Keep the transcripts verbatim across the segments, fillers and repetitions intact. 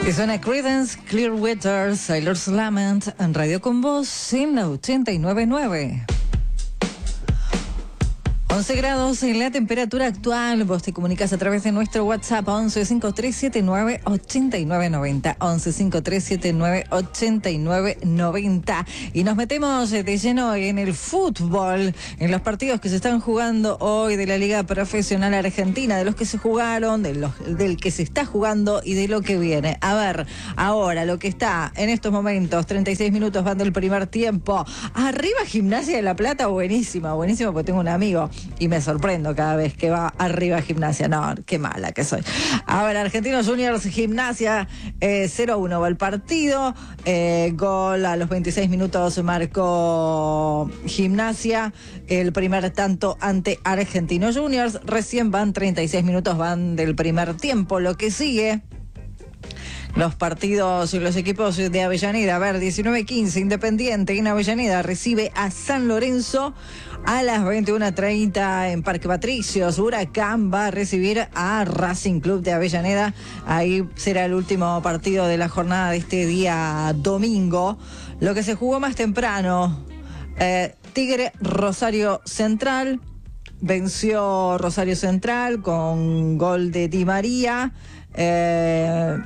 Y suena Creedence Clearwater, Sailor's Lament, en Radio Con Voz, en la ochenta y nueve punto nueve. once grados en la temperatura actual. Vos te comunicas a través de nuestro WhatsApp once cinco tres siete nueve ocho nueve nueve cero, once cinco tres siete nueve ocho nueve nueve cero. Y nos metemos de lleno en el fútbol, en los partidos que se están jugando hoy de la Liga Profesional Argentina, de los que se jugaron, de los, del que se está jugando y de lo que viene. A ver, ahora lo que está en estos momentos, treinta y seis minutos van del primer tiempo. Arriba Gimnasia de La Plata, buenísima, buenísima, porque tengo un amigo y me sorprendo cada vez que va arriba Gimnasia. No, qué mala que soy. Ahora, Argentinos Juniors, Gimnasia, eh, cero a uno va el partido. Eh, gol a los veintiséis minutos marcó Gimnasia. El primer tanto ante Argentinos Juniors. Recién van treinta y seis minutos, van del primer tiempo. Lo que sigue... Los partidos y los equipos de Avellaneda. A ver, diecinueve quince, Independiente en Avellaneda recibe a San Lorenzo. A las veintiuna treinta en Parque Patricios, Huracán va a recibir a Racing Club de Avellaneda. Ahí será el último partido de la jornada de este día domingo. Lo que se jugó más temprano, eh, Tigre Rosario Central. Venció Rosario Central con gol de Di María. Eh...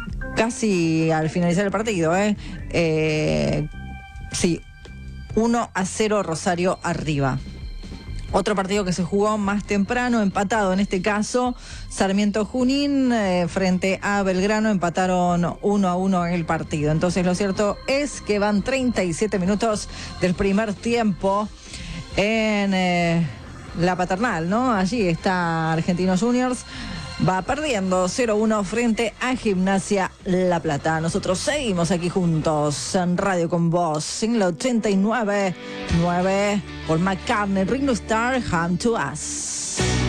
Casi al finalizar el partido, ¿eh? eh sí, uno a cero Rosario arriba. Otro partido que se jugó más temprano, empatado en este caso, Sarmiento Junín eh, frente a Belgrano, empataron uno a uno en el partido. Entonces lo cierto es que van treinta y siete minutos del primer tiempo en eh, la Paternal, ¿no? Allí está Argentinos Juniors. Va perdiendo cero a uno frente a Gimnasia La Plata. Nosotros seguimos aquí juntos en Radio Con Voz, en la ochenta y nueve punto nueve, por McCartney, Ringo Starr, Come to Us.